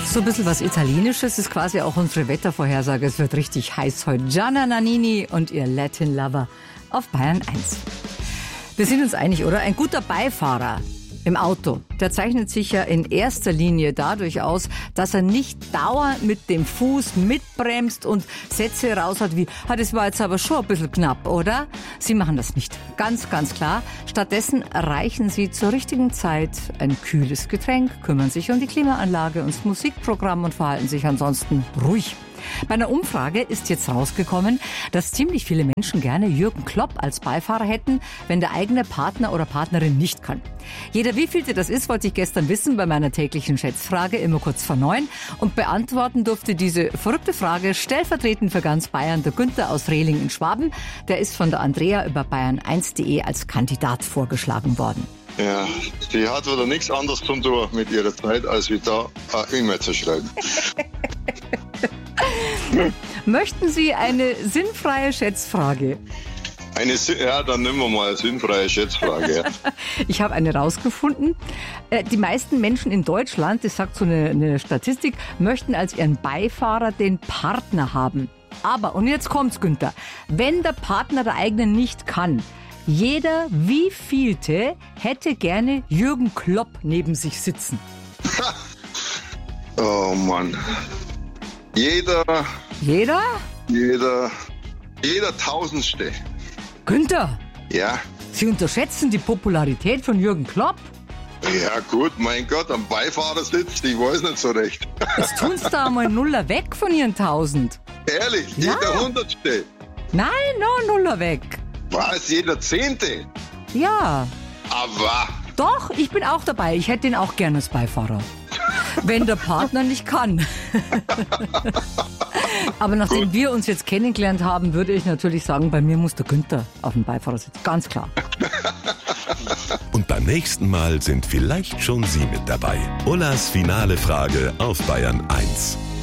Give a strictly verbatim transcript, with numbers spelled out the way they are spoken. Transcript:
So ein bisschen was Italienisches ist quasi auch unsere Wettervorhersage. Es wird richtig heiß heute. Gianna Nannini und ihr Latin Lover auf Bayern eins. Wir sind uns einig, oder? Ein guter Beifahrer im Auto, der zeichnet sich ja in erster Linie dadurch aus, dass er nicht dauernd mit dem Fuß mitbremst und Sätze raus hat wie, ah, das war jetzt aber schon ein bisschen knapp, oder? Sie machen das nicht. Ganz, ganz klar. Stattdessen reichen Sie zur richtigen Zeit ein kühles Getränk, kümmern sich um die Klimaanlage und das Musikprogramm und verhalten sich ansonsten ruhig. Bei einer Umfrage ist jetzt rausgekommen, dass ziemlich viele Menschen gerne Jürgen Klopp als Beifahrer hätten, wenn der eigene Partner oder Partnerin nicht kann. Jeder wievielte das ist, wollte ich gestern wissen bei meiner täglichen Schätzfrage, immer kurz vor neun. Und beantworten durfte diese verrückte Frage stellvertretend für ganz Bayern der Günther aus Rehling in Schwaben. Der ist von der Andrea über bayern eins punkt de als Kandidat vorgeschlagen worden. Ja, die hat wieder nichts anderes zu tun mit ihrer Zeit, als wie da eine E-Mail zu schreiben. Möchten Sie eine sinnfreie Schätzfrage? Eine, ja, dann nehmen wir mal eine sinnfreie Schätzfrage. Ich habe eine rausgefunden. Die meisten Menschen in Deutschland, das sagt so eine, eine Statistik, möchten als ihren Beifahrer den Partner haben. Aber, und jetzt kommt's, Günther, wenn der Partner der eigenen nicht kann, jeder wievielte hätte gerne Jürgen Klopp neben sich sitzen? Oh Mann. Jeder... Jeder? Jeder... Jeder Tausendste. Günther! Ja? Sie unterschätzen die Popularität von Jürgen Klopp? Ja gut, mein Gott, am Beifahrersitz, ich weiß nicht so recht. Jetzt tun Sie da einmal Nuller weg von Ihren Tausend. Ehrlich? Ja. Jeder Hundertste? Nein, no Nuller weg. Was? Jeder Zehnte? Ja. Aber... Doch, ich bin auch dabei. Ich hätte ihn auch gerne als Beifahrer. Wenn der Partner nicht kann. Aber nachdem Gut. wir uns jetzt kennengelernt haben, würde ich natürlich sagen, bei mir muss der Günther auf dem Beifahrersitz. Ganz klar. Und beim nächsten Mal sind vielleicht schon Sie mit dabei. Ullas finale Frage auf Bayern eins.